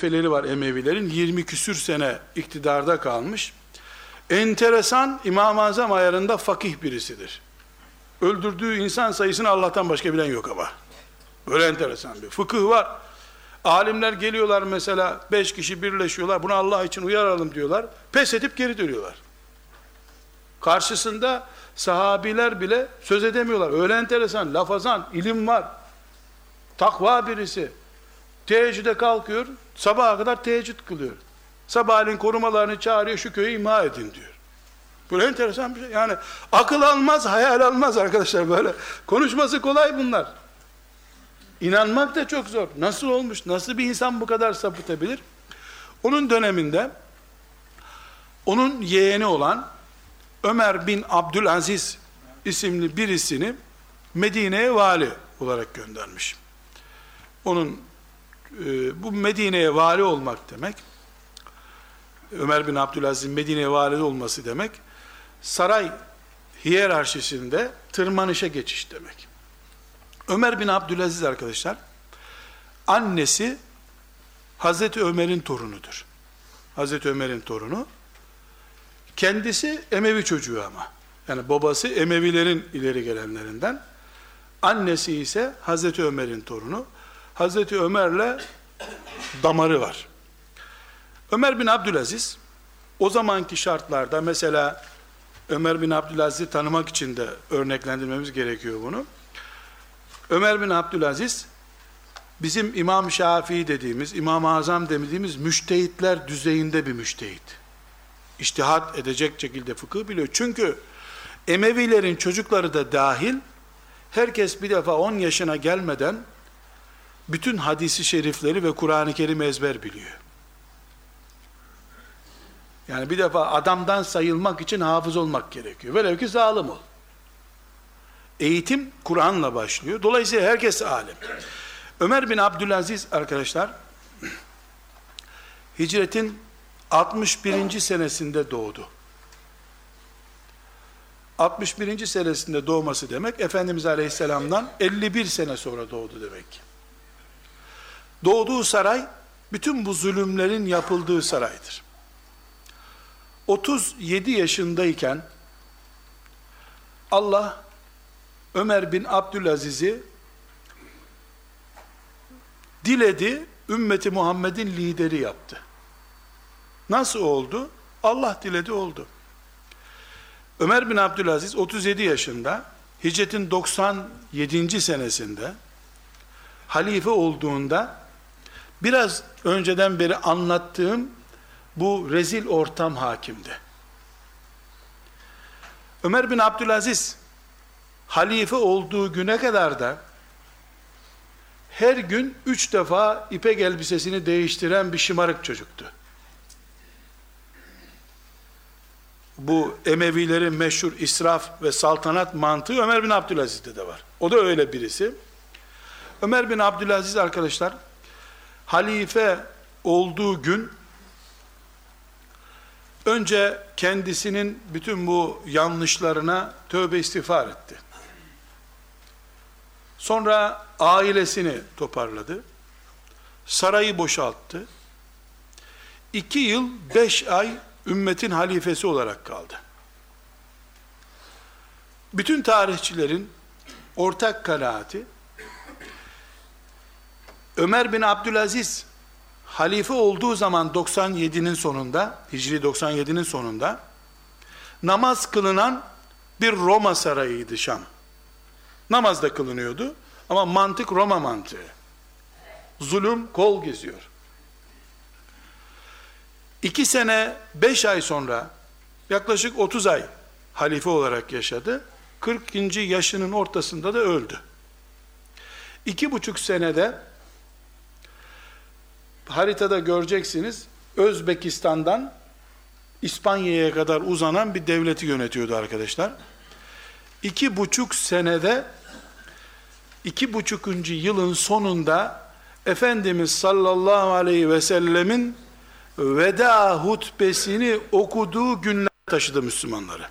halifeleri var Emevilerin. 20 küsür sene iktidarda kalmış. Enteresan, İmam-ı Azam ayarında fakih birisidir. Öldürdüğü insan sayısını Allah'tan başka bilen yok ama. Böyle enteresan bir fıkıh var. Alimler geliyorlar mesela, 5 kişi birleşiyorlar, bunu Allah için uyaralım diyorlar. Pes edip geri dönüyorlar. Karşısında sahabiler bile söz edemiyorlar. Öyle enteresan, lafazan, ilim var. Takva birisi. Teheccüde kalkıyor, sabaha kadar teheccüd kılıyor. Sabahleyin korumalarını çağırıyor, şu köyü imha edin diyor. Böyle enteresan bir şey. Yani akıl almaz, hayal almaz arkadaşlar böyle. Konuşması kolay bunlar. İnanmak da çok zor. Nasıl olmuş, nasıl bir insan bu kadar sapıtabilir? Onun döneminde, onun yeğeni olan Ömer bin Abdülaziz isimli birisini Medine'ye vali olarak göndermiş. Onun bu Medine'ye vali olmak demek, Ömer bin Abdülaziz'in Medine'ye vali olması demek, saray hiyerarşisinde tırmanışa geçiş demek. Ömer bin Abdülaziz arkadaşlar, annesi Hazreti Ömer'in torunudur. Hazreti Ömer'in torunu. Kendisi Emevi çocuğu ama. Yani babası Emevilerin ileri gelenlerinden. Annesi ise Hazreti Ömer'in torunu. Hazreti Ömer'le damarı var. Ömer bin Abdülaziz, o zamanki şartlarda, mesela Ömer bin Abdülaziz'i tanımak için de örneklendirmemiz gerekiyor bunu. Ömer bin Abdülaziz, bizim İmam Şafii dediğimiz, İmam-ı Azam dediğimiz müştehitler düzeyinde bir müştehit. İçtihat edecek şekilde fıkıh biliyor. Çünkü Emevilerin çocukları da dahil, herkes bir defa 10 yaşına gelmeden bütün hadisi şerifleri ve Kur'an-ı Kerim ezber biliyor. Yani bir defa adamdan sayılmak için hafız olmak gerekiyor. Velev ki zalim ol. Eğitim Kur'an'la başlıyor. Dolayısıyla herkes alim. Ömer bin Abdülaziz arkadaşlar, hicretin 61. senesinde doğdu. 61. senesinde doğması demek, Efendimiz Aleyhisselam'dan 51 sene sonra doğdu demek. Doğduğu saray, bütün bu zulümlerin yapıldığı saraydır. 37 yaşındayken, Allah, Ömer bin Abdülaziz'i diledi, ümmeti Muhammed'in lideri yaptı. Nasıl oldu? Allah diledi oldu. Ömer bin Abdülaziz 37 yaşında, hicretin 97. senesinde halife olduğunda, biraz önceden beri anlattığım bu rezil ortam hakimdi. Ömer bin Abdülaziz halife olduğu güne kadar da her gün 3 defa ipek elbisesini değiştiren bir şımarık çocuktu. Bu Emevilerin meşhur israf ve saltanat mantığı Ömer bin Abdülaziz'de de var. O da öyle birisi. Ömer bin Abdülaziz arkadaşlar, halife olduğu gün önce kendisinin bütün bu yanlışlarına tövbe istiğfar etti. Sonra ailesini toparladı. Sarayı boşalttı. 2 yıl 5 ay ümmetin halifesi olarak kaldı. Bütün tarihçilerin ortak kanaati, Ömer bin Abdülaziz halife olduğu zaman 97'nin sonunda, Hicri 97'nin sonunda namaz kılınan bir Roma sarayıydı Şam. Namaz da kılınıyordu ama mantık Roma mantığı. Zulüm kol geziyor. 2 sene 5 ay sonra, yaklaşık 30 ay halife olarak yaşadı. 40. yaşının ortasında da öldü. 2,5 senede haritada göreceksiniz, Özbekistan'dan İspanya'ya kadar uzanan bir devleti yönetiyordu arkadaşlar. 2,5 senede 2,5. yılın sonunda Efendimiz sallallahu aleyhi ve sellemin veda hutbesini okuduğu günler taşıdı Müslümanları.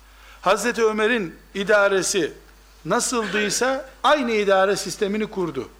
Hazreti Ömer'in idaresi nasıldıysa aynı idare sistemini kurdu.